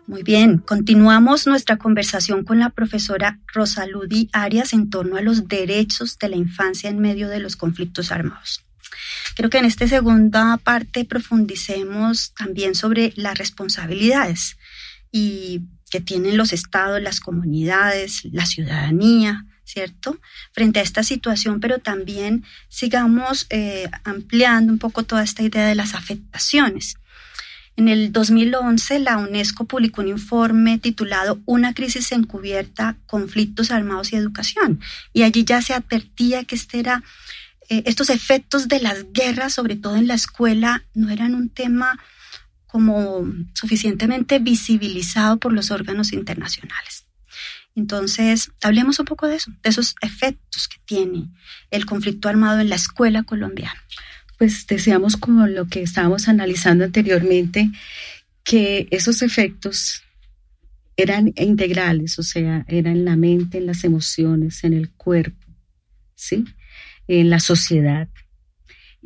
Muy bien, continuamos nuestra conversación con la profesora Rosaludy Arias en torno a los derechos de la infancia en medio de los conflictos armados. Creo que en esta segunda parte profundicemos también sobre las responsabilidades y que tienen los estados, las comunidades, la ciudadanía, ¿cierto? Frente a esta situación, pero también sigamos ampliando un poco toda esta idea de las afectaciones. En el 2011, la UNESCO publicó un informe titulado Una crisis encubierta, conflictos armados y educación. Y allí ya se advertía que estos efectos de las guerras, sobre todo en la escuela, no eran un tema como suficientemente visibilizado por los órganos internacionales. Entonces, hablemos un poco de eso, de esos efectos que tiene el conflicto armado en la escuela colombiana. Pues deseamos, como lo que estábamos analizando anteriormente, que esos efectos eran integrales, o sea, eran en la mente, en las emociones, en el cuerpo, ¿sí? En la sociedad.